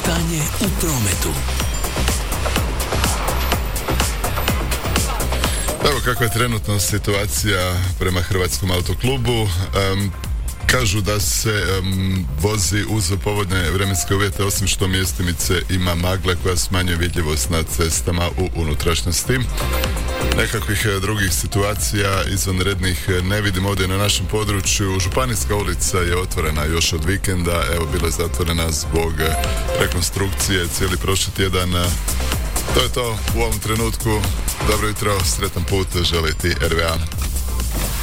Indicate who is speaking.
Speaker 1: Stanje u prometu.
Speaker 2: Evo kakva je trenutno situacija prema Hrvatskom autoklubu. Kažu da se vozi uz povoljne vremenske uvjete, osim što mjestimice ima magle koja smanjuje vidljivost na cestama u unutrašnjosti. Nekakvih drugih situacija izvanrednih ne vidim ovdje na našem području. Županijska ulica je otvorena još od vikenda, evo bila je zatvorena zbog rekonstrukcije cijeli prošli tjedan. To je to u ovom trenutku. Dobro jutro, sretan put želi ti RVA.